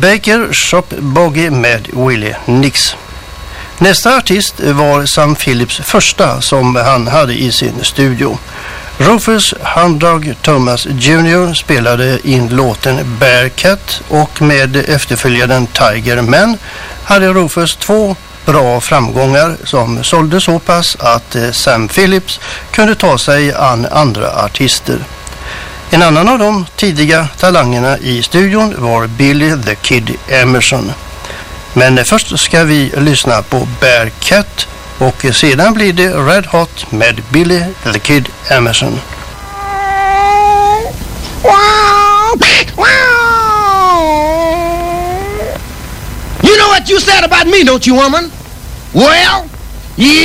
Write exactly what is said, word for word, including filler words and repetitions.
Baker Shop Boogie med Willie Nix. Nästa artist var Sam Phillips första som han hade i sin studio. Rufus Hound Thomas junior spelade in låten Bearcat och med efterföljaren Tiger Man hade Rufus två bra framgångar som sålde så pass att Sam Phillips kunde ta sig an andra artister. En annan av de tidiga talangerna i studion var Billy the Kid Emerson. Men först ska vi lyssna på Bearcat och sedan blir det Red Hot med Billy the Kid Emerson. You know what you said about me, don't you, woman? Well, yeah.